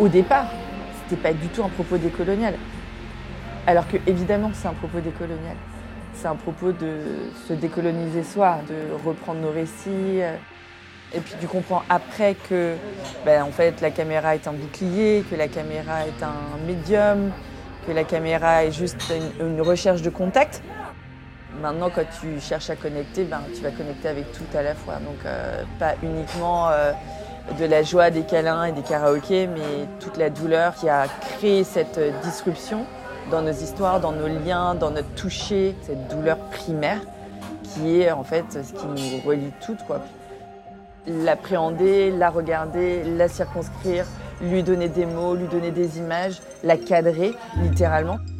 Au départ, c'était pas du tout un propos décolonial. Alors que, évidemment, c'est un propos décolonial. C'est un propos de se décoloniser soi, de reprendre nos récits. Et puis tu comprends après que en fait, la caméra est un bouclier, que la caméra est un médium, que la caméra est juste une recherche de contact. Maintenant, quand tu cherches à connecter, tu vas connecter avec tout à la fois. Donc pas uniquement de la joie, des câlins et des karaokés, mais toute la douleur qui a créé cette disruption dans nos histoires, dans nos liens, dans notre toucher, cette douleur primaire qui est en fait ce qui nous relie toutes, quoi. L'appréhender, la regarder, la circonscrire, lui donner des mots, lui donner des images, la cadrer littéralement.